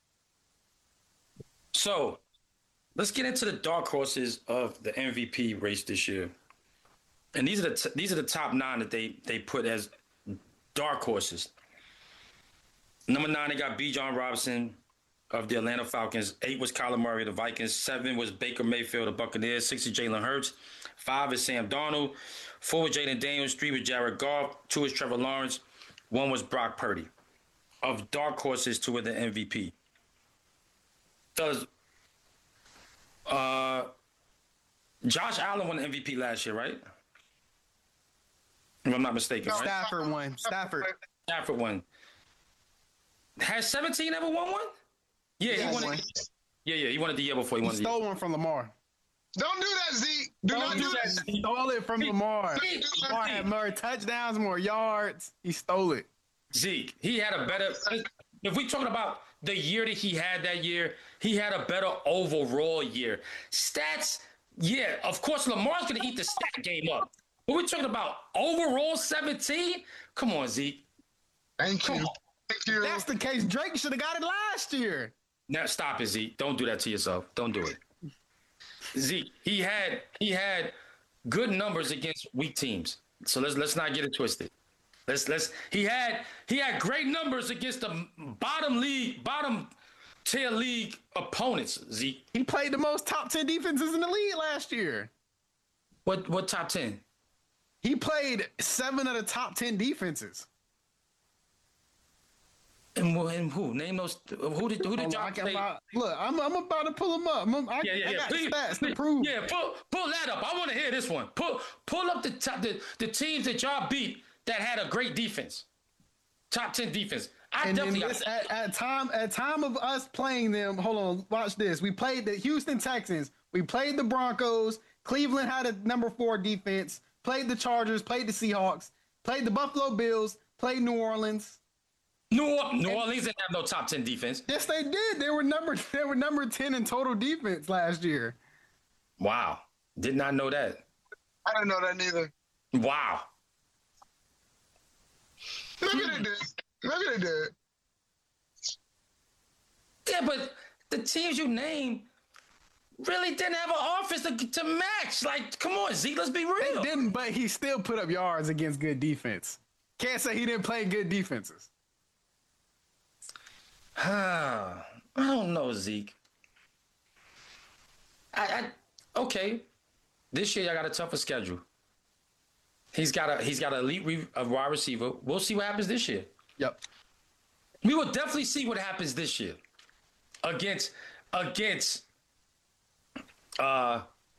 S7: So let's get into the dark horses of the M V P race this year. And these are the t- these are the top nine that they they put as dark horses. Number nine, they got B. John Robinson of the Atlanta Falcons. Eight was Kyler Murray of the Vikings. Seven was Baker Mayfield of the Buccaneers. Six is Jalen Hurts. Five is Sam Darnold. Four was Jaden Daniels. Three was Jared Goff. Two is Trevor Lawrence. One was Brock Purdy. Of dark horses to win the M V P. Does uh, Josh Allen won the M V P last year, right? If I'm not mistaken, right?
S12: Stafford won. Stafford.
S7: Stafford won. Has seventeen ever won one? Yeah,
S12: Yeah,
S7: he won
S12: one.
S7: it. Yeah, yeah, he won it the year before. He
S12: He
S7: won it. the year-
S12: stole one from Lamar.
S13: Don't do that, Zeke. Do
S12: Don't
S13: not
S12: do
S13: do
S12: that.
S13: that.
S12: He stole it from Lamar.
S7: Zeke,
S12: Lamar had more touchdowns, more yards. He stole it.
S7: Zeke, he had a better. If we talking about the year that he had that year, he had a better overall year. Stats, yeah, of course, Lamar's going to eat the stat game up. But we're talking about overall seventeen? Come on, Zeke.
S13: Thank you. Thank you.
S12: If that's the case, Drake should have got it last year.
S7: Now stop it, Zeke. Don't do that to yourself. Don't do it. Zeke, he had he had good numbers against weak teams. So let's let's not get it twisted. Let's let's he had he had great numbers against the bottom league, bottom tier league opponents, Zeke.
S12: He played the most top ten defenses in the league last year.
S7: What what top ten?
S12: He played seven of the top ten defenses.
S7: And, wh- and who? Name those. Who did who did
S12: Hold on,
S7: y'all
S12: I can
S7: play?
S12: find- Look, I'm, I'm about to pull them up. I'm, I,
S7: Yeah, yeah,
S12: I
S7: yeah.
S12: got
S7: Please,
S12: stats
S7: please,
S12: to prove.
S7: Yeah, pull pull that up. I want to hear this one. Pull pull up the top the, the teams that y'all beat that had a great defense. Top ten defense. I
S12: And then
S7: definitely
S12: this,
S7: got
S12: at, at time at time of us playing them, hold on, watch this. We played the Houston Texans. We played the Broncos. Cleveland had a number four defense. Played the Chargers. Played the Seahawks. Played the Buffalo Bills. Played New Orleans.
S7: New, New Orleans didn't have no top ten defense.
S12: Yes, they did. They were number they were number ten in total defense last year.
S7: Wow. Did not know that.
S13: I didn't know that neither.
S7: Wow.
S13: Maybe they did. Maybe they did.
S7: Yeah, but the teams you named really didn't have an offense to, to match. Like, come on, Zeke, let's be real.
S12: They didn't, but he still put up yards against good defense. Can't say he didn't play good defenses.
S7: I don't know, Zeke. I, I okay. This year, I got a tougher schedule. He's got a he's got an elite re, a wide receiver. We'll see what happens this year.
S12: Yep.
S7: We will definitely see what happens this year against against. Uh,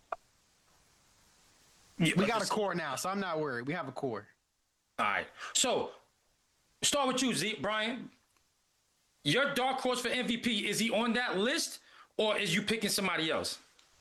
S12: we got a core now, so I'm not worried. We have a core.
S7: All right. So, start with you, Zeke, Brian. your dark horse for M V P, is he on that list or is you picking somebody else?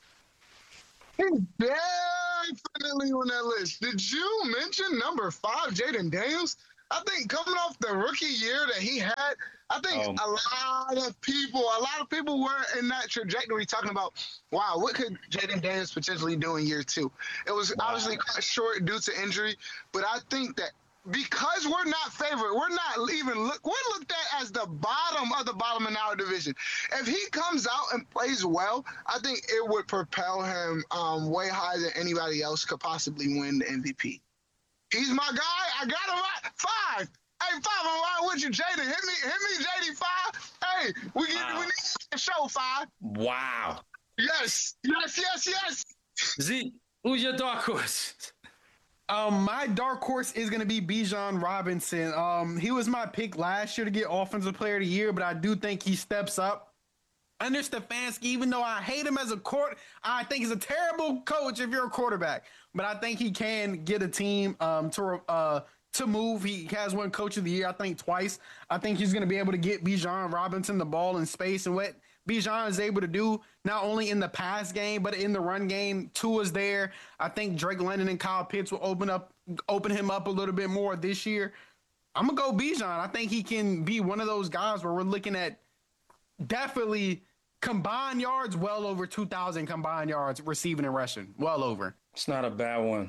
S13: He's definitely on that list. Did you mention number five, Jaden Daniels? I think coming off the rookie year that he had, I think um, a lot of people, a lot of people were in that trajectory talking about, wow, what could Jaden Daniels potentially do in year two? It was wow. obviously cut short due to injury, but I think that because we're not favored, we're not even look, we're looked at as the bottom of the bottom in our division. If he comes out and plays well, I think it would propel him um, way higher than anybody else could possibly win the M V P. He's my guy. I got him right. Five. Hey, five. I'm right with you, Jaden. Hit me, hit me, J D. Five. Hey, we get wow. we need a show. Five.
S7: Wow.
S13: Yes. Yes. Yes. Yes.
S7: Z, who's your dark horse?
S12: Um, my dark horse is going to be Bijan Robinson. Um, he was my pick last year to get Offensive Player of the Year, but I do think he steps up. Under Stefanski, even though I hate him as a court, I think he's a terrible coach if you're a quarterback. But I think he can get a team um, to uh, to move. He has won Coach of the Year, I think, twice. I think he's going to be able to get Bijan Robinson the ball in space, and what Bijan is able to do, not only in the pass game, but in the run game. Tua's there. I think Drake London and Kyle Pitts will open up, open him up a little bit more this year. I'm going to go Bijan. I think he can be one of those guys where we're looking at definitely combined yards, well over two thousand combined yards receiving and rushing. Well over.
S7: It's not a bad one.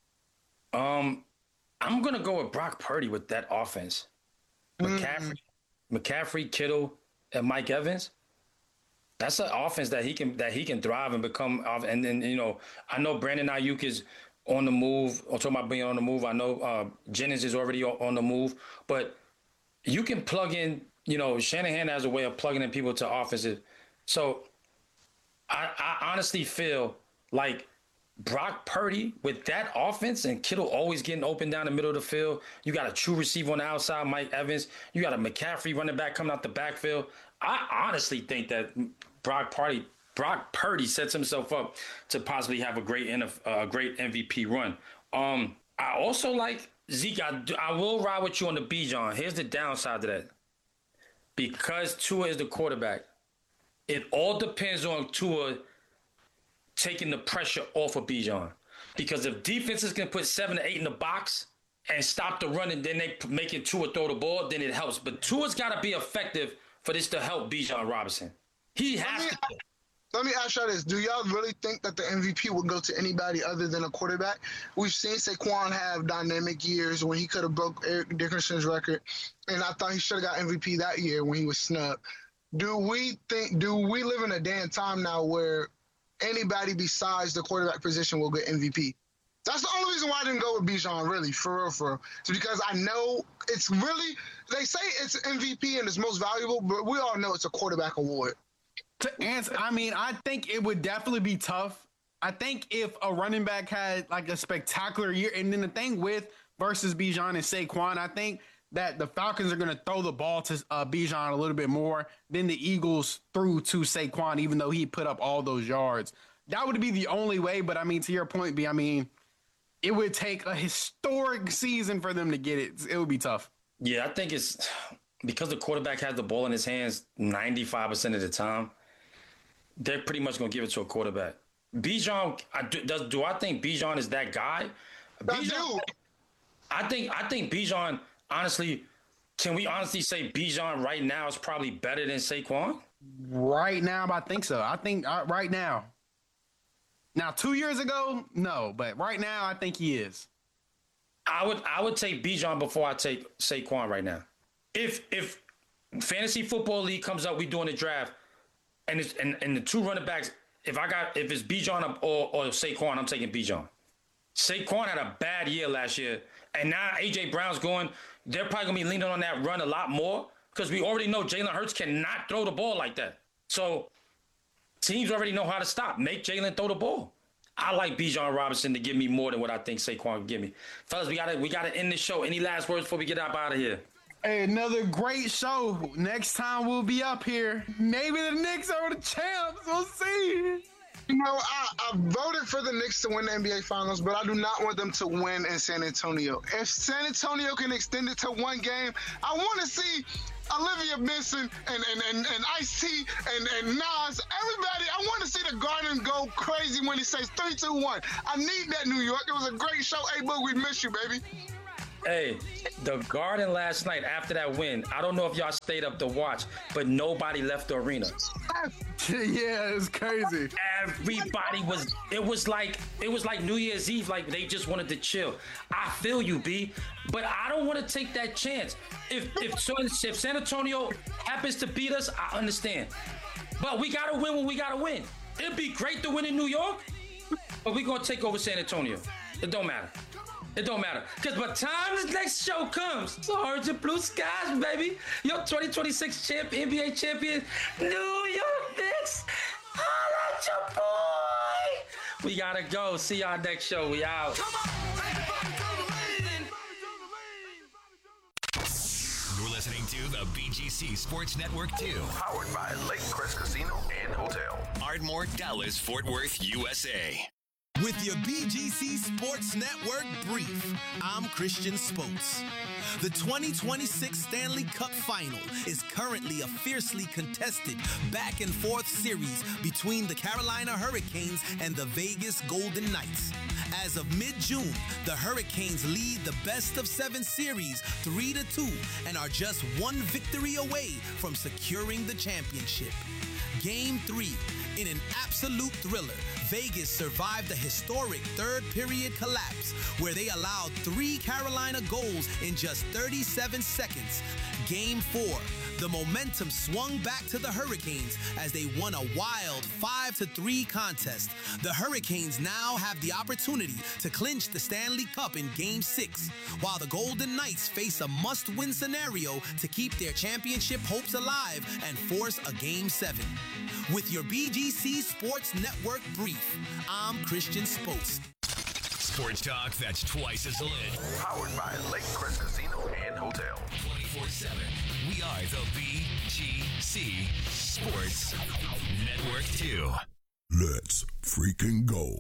S7: Um, I'm going to go with Brock Purdy with that offense. McCaffrey, mm-hmm. McCaffrey, Kittle, and Mike Evans. That's an offense that he can that he can thrive and become. And then, you know, I know Brandon Ayuk is on the move. I'm talking about being on the move. I know uh, Jennings is already on the move. But you can plug in, you know, Shanahan has a way of plugging in people to offenses. So I, I honestly feel like Brock Purdy with that offense and Kittle always getting open down the middle of the field. You got a true receiver on the outside, Mike Evans. You got a McCaffrey running back coming out the backfield. I honestly think that Brock Purdy, Brock Purdy sets himself up to possibly have a great a great M V P run. Um, I also like Zeke. I, I will ride with you on the Bijan. Here's the downside to that. Because Tua is the quarterback, it all depends on Tua taking the pressure off of Bijan. Because if defenses can put seven to eight in the box and stop the run and then they make it Tua throw the ball, then it helps. But Tua's got to be effective for this to help Bijan Robinson. He has
S13: let me,
S7: to.
S13: Let me ask y'all this. Do y'all really think that the M V P would go to anybody other than a quarterback? We've seen Saquon have dynamic years when he could have broke Eric Dickerson's record, and I thought he should have got M V P that year when he was snubbed. Do we think, do we live in a day and time now where anybody besides the quarterback position will get M V P? That's the only reason why I didn't go with Bijan, really, for real, for real. It's because I know it's really, they say it's M V P and it's most valuable, but we all know it's a quarterback award.
S12: To answer, I mean, I think it would definitely be tough. I think if a running back had like a spectacular year, and then the thing with versus Bijan and Saquon, I think that the Falcons are going to throw the ball to uh, Bijan a little bit more than the Eagles threw to Saquon, even though he put up all those yards. That would be the only way, but I mean, to your point, B, I mean, it would take a historic season for them to get it. It would be tough.
S7: Yeah, I think it's because the quarterback has the ball in his hands ninety-five percent of the time, they're pretty much going to give it to a quarterback. Bijan, I do, does, do I think Bijan is that guy? Bijan, I think I think Bijan, honestly, can we honestly say Bijan right now is probably better than Saquon?
S12: Right now, I think so. I think uh, right now. Now, two years ago, no, but right now, I think he is.
S7: I would I would take Bijan before I take Saquon right now. If if Fantasy Football League comes up, we doing the draft, and it's and, and the two running backs, if I got if it's Bijan or, or Saquon, I'm taking Bijan. Saquon had a bad year last year, and now A J Brown's going. They're probably gonna be leaning on that run a lot more because we already know Jalen Hurts cannot throw the ball like that. So teams already know how to stop. Make Jalen throw the ball. I like Bijan Robinson to give me more than what I think Saquon can give me. Fellas, we gotta we gotta end the show. Any last words before we get up out of here?
S12: Hey, another great show. Next time we'll be up here. Maybe the Knicks are the champs. We'll see.
S13: You know, I, I voted for the Knicks to win the N B A Finals, but I do not want them to win in San Antonio. If San Antonio can extend it to one game, I want to see Olivia Benson and and and, and Ice-T and, and Nas, everybody, I want to see the Garden go crazy when he says three, two, one. I need that, New York. It was a great show. Hey, Boog, we miss you, baby.
S7: Hey, the Garden last night after that win, I don't know if y'all stayed up to watch, but nobody left the arena.
S12: Yeah, it's crazy.
S7: Everybody was, it was like, it was like New Year's Eve, like they just wanted to chill. I feel you, B, but I don't want to take that chance. If, if, if San Antonio happens to beat us, I understand. But we got to win when we got to win. It'd be great to win in New York, but we're going to take over San Antonio. It don't matter. It don't matter. Because by the time this next show comes, it's orange and blue skies, baby. Your twenty twenty-six champ, N B A champion, New York Knicks. Holla at your boy. We got to go. See y'all next show. We out.
S20: You're listening to the B G C Sports Network two.
S2: Powered by Lake Crest Casino and Hotel.
S20: Ardmore, Dallas, Fort Worth, U S A.
S21: With your B G C Sports Network brief, I'm Christian Spokes. The twenty twenty-six Stanley Cup Final is currently a fiercely contested back-and-forth series between the Carolina Hurricanes and the Vegas Golden Knights. As of mid-June, the Hurricanes lead the best-of-seven series three to two and are just one victory away from securing the championship. Game three, in an absolute thriller, Vegas survived a historic third-period collapse where they allowed three Carolina goals in just thirty-seven seconds. Game four, the momentum swung back to the Hurricanes as they won a wild five to three contest. The Hurricanes now have the opportunity to clinch the Stanley Cup in Game six, while the Golden Knights face a must-win scenario to keep their championship hopes alive and force a Game seven. With your B G C Sports Network brief, I'm Christian Spokes.
S20: Sports talk that's twice as lit.
S2: Powered by Lake Crest Casino and Hotel.
S20: twenty-four seven. We are the B G C Sports Network two.
S22: Let's freaking go.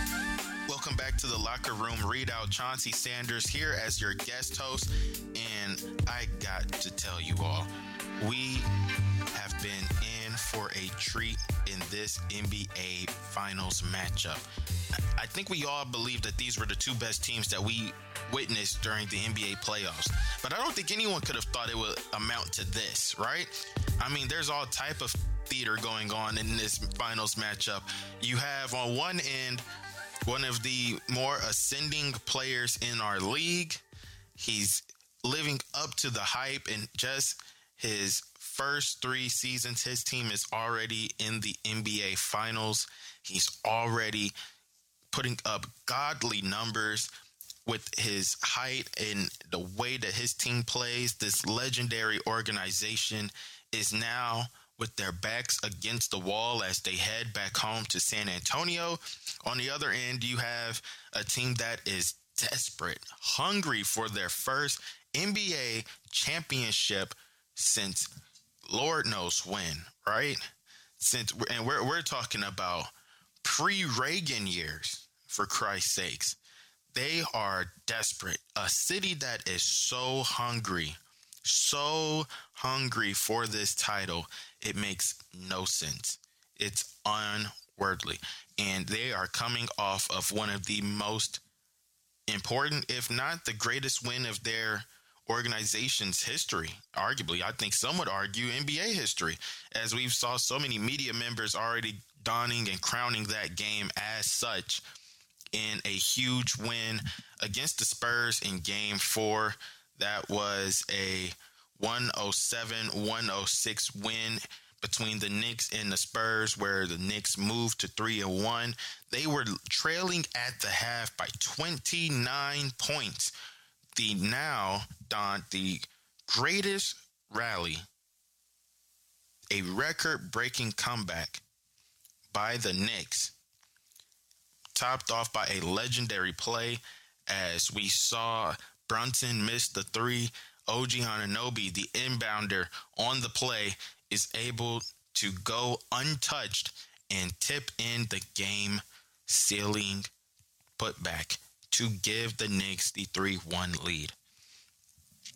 S23: Welcome back to the Locker Room Readout. Chauncey Sanders here as your guest host. And I got to tell you all, we have been in for a treat in this N B A Finals matchup. I think we all believe that these were the two best teams that we witnessed during the N B A playoffs. But I don't think anyone could have thought it would amount to this, right? I mean, there's all type of theater going on in this Finals matchup. You have on one end one of the more ascending players in our league. He's living up to the hype, and just his first three seasons, his team is already in the N B A Finals. He's already putting up godly numbers with his height and the way that his team plays. This legendary organization is now with their backs against the wall as they head back home to San Antonio. On the other end, you have a team that is desperate, hungry for their first N B A championship since Lord knows when, right? Since and we're we're talking about pre-Reagan years, for Christ's sakes. They are desperate. A city that is so hungry, so hungry for this title, it makes no sense. It's unworldly. And they are coming off of one of the most important, if not the greatest win of their organization's history. Arguably, I think some would argue N B A history, as we've saw so many media members already donning and crowning that game as such in a huge win against the Spurs in game four. That was a one oh seven one oh six win between the Knicks and the Spurs, where the Knicks moved to three and one. They were trailing at the half by twenty-nine points. The now, Don, the greatest rally, a record-breaking comeback by the Knicks, topped off by a legendary play as we saw Brunson miss the three. O G Anunoby, the inbounder on the play, is able to go untouched and tip in the game-sealing putback to give the Knicks the three one lead.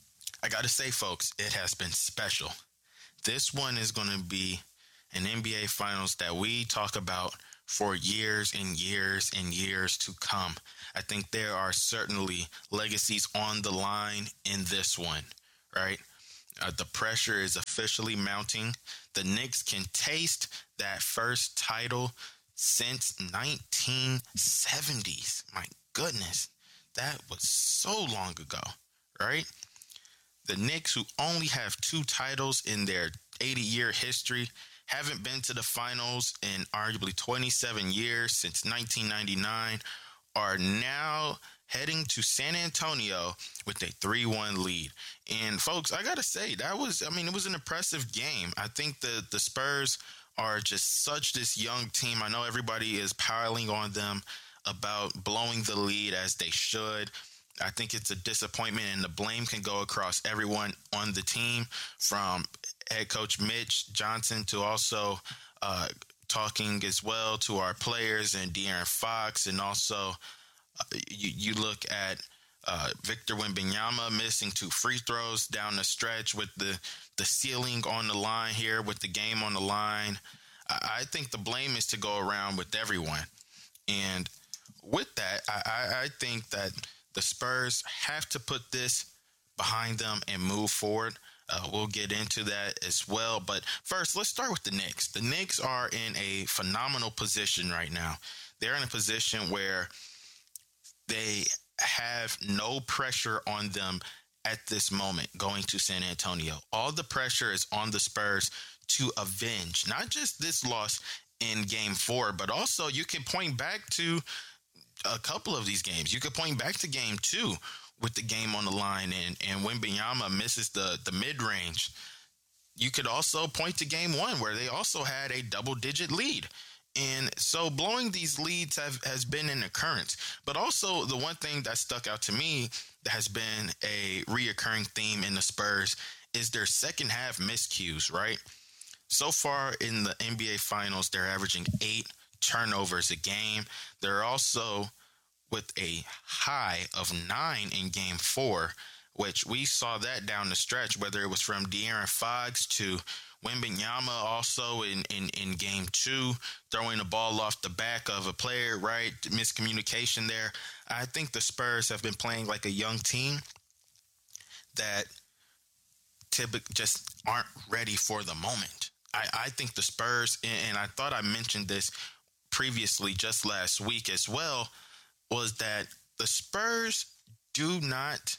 S23: I got to say, folks, it has been special. This one is going to be an N B A Finals that we talk about for years and years and years to come. I think there are certainly legacies on the line in this one, right? Uh, the pressure is officially mounting. The Knicks can taste that first title since nineteen seventies. My goodness, that was so long ago, right? The Knicks, who only have two titles in their eighty-year history, haven't been to the finals in arguably twenty-seven years since nineteen ninety-nine, are now heading to San Antonio with a three one lead. And folks, I got to say, that was, I mean, it was an impressive game. I think the, the Spurs are just such this young team. I know everybody is piling on them about blowing the lead, as they should. I think it's a disappointment, and the blame can go across everyone on the team, from head coach Mitch Johnson to also uh, talking as well to our players and De'Aaron Fox. And also uh, you, you look at uh, Victor Wembanyama missing two free throws down the stretch with the, the ceiling on the line here, with the game on the line. I, I think the blame is to go around with everyone. And with that, I, I, I think that the Spurs have to put this behind them and move forward. Uh, we'll get into that as well. But first, let's start with the Knicks. The Knicks are in a phenomenal position right now. They're in a position where they have no pressure on them at this moment going to San Antonio. All the pressure is on the Spurs to avenge not just this loss in game four, but also you can point back to a couple of these games. You could point back to game two with the game on the line, and, and Wembanyama misses the, the mid-range. You could also point to game one, where they also had a double-digit lead. And so blowing these leads have, has been an occurrence. But also the one thing that stuck out to me that has been a reoccurring theme in the Spurs is their second half miscues, right? So far in the N B A Finals, they're averaging eight turnovers a game. They're also with a high of nine in game four, which we saw that down the stretch, whether it was from De'Aaron Fox to Wembanyama also in, in, in game two, throwing the ball off the back of a player, right? Miscommunication there. I think the Spurs have been playing like a young team that typically just aren't ready for the moment. I, I think the Spurs, and I thought I mentioned this previously just last week as well, was that the Spurs do not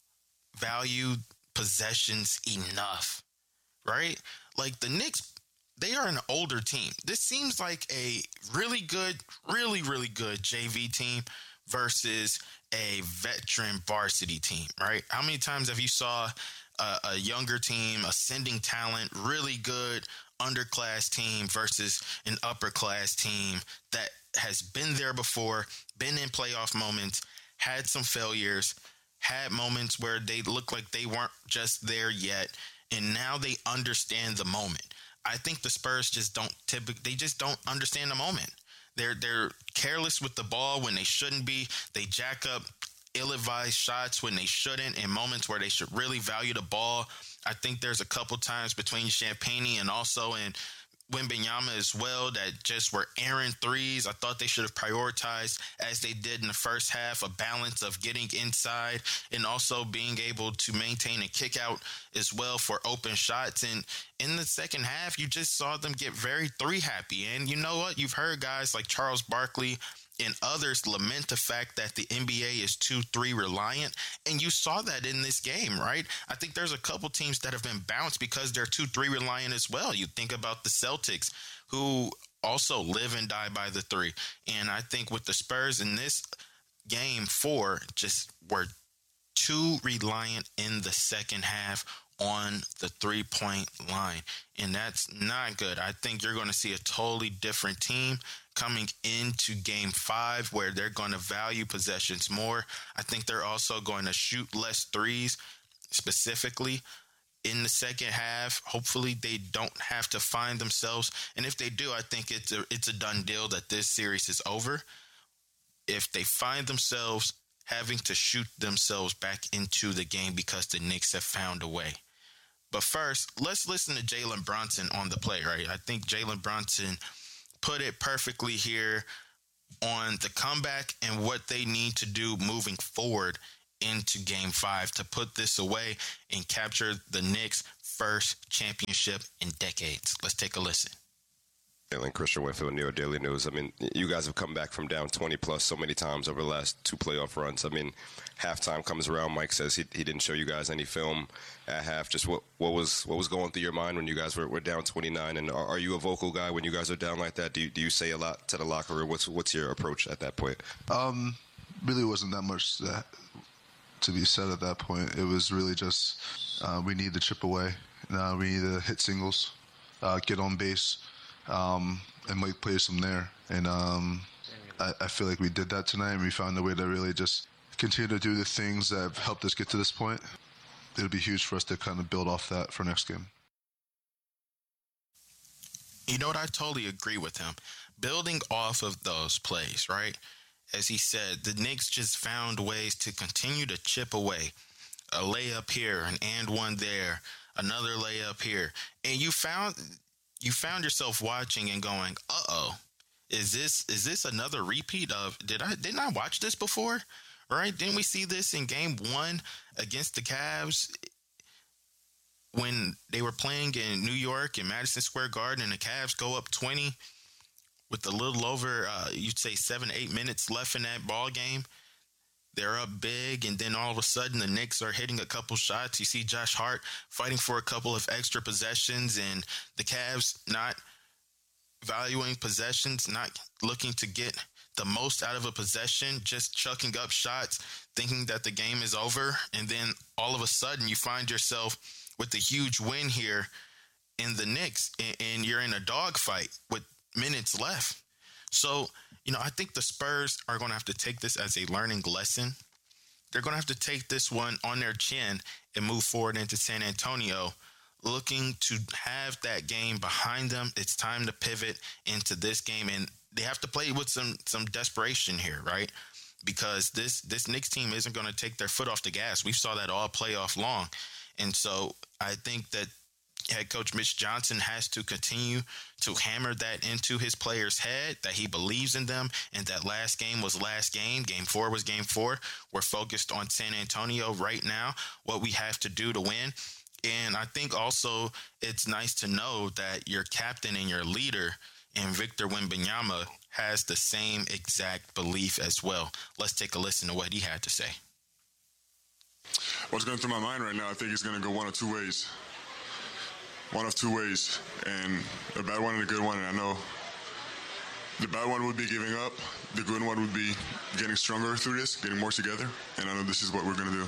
S23: value possessions enough, right? Like the Knicks, they are an older team. This seems like a really good, really, really good J V team versus a veteran varsity team, right? How many times have you saw a, a younger team, ascending talent, really good underclass team versus an upper class team that has been there before, been in playoff moments, had some failures, had moments where they look like they weren't just there yet, and now they understand the moment. I think the Spurs just don't typically, they just don't understand the moment. They're they're careless with the ball when they shouldn't be. They jack up ill-advised shots when they shouldn't, in moments where they should really value the ball. I think there's a couple times between Champagnie and also in Wembanyama as well that just were errant threes. I thought they should have prioritized, as they did in the first half, a balance of getting inside and also being able to maintain a kick out as well for open shots. And in the second half, you just saw them get very three happy. And you know what? You've heard guys like Charles Barkley and others lament the fact that the N B A is two three reliant. And you saw that in this game, right? I think there's a couple teams that have been bounced because they're two three reliant as well. You think about the Celtics, who also live and die by the three. And I think with the Spurs in this game four, just were too reliant in the second half on the three-point line. And that's not good. I think you're going to see a totally different team coming into game five, where they're going to value possessions more. I think they're also going to shoot less threes, specifically in the second half. Hopefully they don't have to find themselves. And if they do, I think it's a, it's a done deal that this series is over. If they find themselves having to shoot themselves back into the game because the Knicks have found a way. But first, let's listen to Jalen Brunson on the play, right? I think Jalen Brunson put it perfectly here on the comeback and what they need to do moving forward into game five to put this away and capture the Knicks' first championship in decades. Let's take a listen.
S4: And Christian Winfield, New York Daily News. I mean, you guys have come back from down twenty plus so many times over the last two playoff runs. I mean, halftime comes around. Mike says he he didn't show you guys any film at half. Just what what was what was going through your mind when you guys were, were down twenty-nine? And are, are you a vocal guy when you guys are down like that? Do you, do you say a lot to the locker room? What's what's your approach at that point?
S5: Um, really wasn't that much that, to be said at that point. It was really just uh, we need to chip away. Uh, we need to hit singles, uh, get on base. Um, and make plays from there. And um, I, I feel like we did that tonight, and we found a way to really just continue to do the things that have helped us get to this point. It'll be huge for us to kind of build off that for next game.
S23: You know what? I totally agree with him. Building off of those plays, right? As he said, the Knicks just found ways to continue to chip away. A layup here, an and one there, another layup here. And you found... You found yourself watching and going, "Uh-oh, is this is this another repeat of did I didn't I watch this before? Right? Didn't we see this in game one against the Cavs when they were playing in New York in Madison Square Garden and the Cavs go up twenty with a little over, uh, you'd say seven, eight minutes left in that ball game? They're up big, and then all of a sudden the Knicks are hitting a couple shots. You see Josh Hart fighting for a couple of extra possessions, and the Cavs not valuing possessions, not looking to get the most out of a possession, just chucking up shots, thinking that the game is over. And then all of a sudden you find yourself with a huge win here in the Knicks, and, and you're in a dogfight with minutes left. So, you know, I think the Spurs are going to have to take this as a learning lesson. They're going to have to take this one on their chin and move forward into San Antonio, looking to have that game behind them. It's time to pivot into this game, and they have to play with some some desperation here, right? Because this this Knicks team isn't going to take their foot off the gas. We saw that all playoff long. And so I think that head coach Mitch Johnson has to continue to hammer that into his players' head, that he believes in them, and that last game was last game. Game four was game four. We're focused on San Antonio right now, what we have to do to win. And I think also it's nice to know that your captain and your leader in Victor Wembanyama has the same exact belief as well. Let's take a listen to what he had to say.
S9: What's going through my mind right now, I think it's going to go one of two ways. One of two ways, and a bad one and a good one. And I know the bad one would be giving up. The good one would be getting stronger through this, getting more together. And I know this is what we're going to do.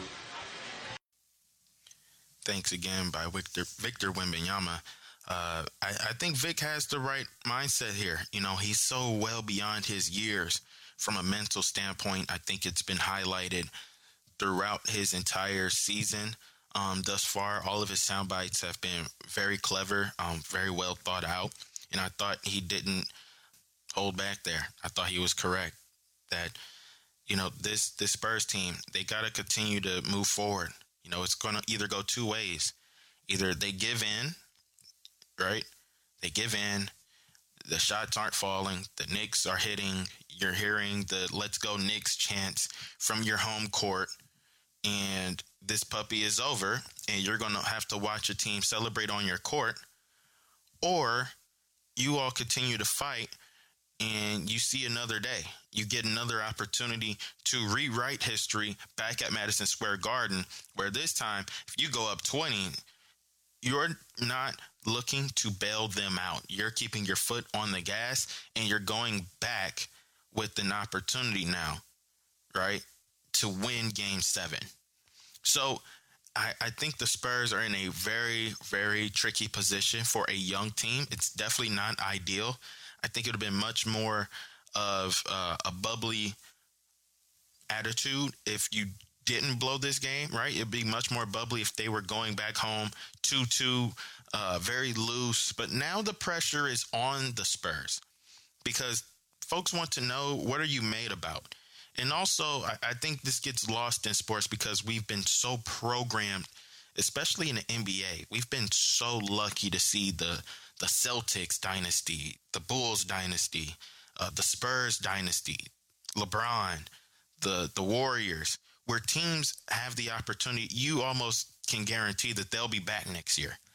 S23: Thanks again by Victor, Victor Wembanyama. Uh, I, I think Vic has the right mindset here. You know, he's so well beyond his years from a mental standpoint. I think it's been highlighted throughout his entire season. Um, thus far, all of his sound bites have been very clever, um, very well thought out. And I thought he didn't hold back there. I thought he was correct that, you know, this, this Spurs team, they got to continue to move forward. You know, it's going to either go two ways. Either they give in, right? They give in. The shots aren't falling. The Knicks are hitting. You're hearing the let's go Knicks chants from your home court. And this puppy is over, and you're going to have to watch a team celebrate on your court, or you all continue to fight and you see another day. You get another opportunity to rewrite history back at Madison Square Garden, where this time, if you go up twenty, you're not looking to bail them out. You're keeping your foot on the gas, and you're going back with an opportunity now, right, to win game seven. So I, I think the Spurs are in a very, very tricky position for a young team. It's definitely not ideal. I think it would have been much more of uh, a bubbly attitude if you didn't blow this game, right? It'd be much more bubbly if they were going back home two two, uh, very loose. But now the pressure is on the Spurs because folks want to know, what are you made about? And also, I, I think this gets lost in sports because we've been so programmed, especially in the N B A. We've been so lucky to see the the Celtics dynasty, the Bulls dynasty, uh, the Spurs dynasty, LeBron, the the Warriors, where teams have the opportunity. You almost can guarantee that they'll be back next year.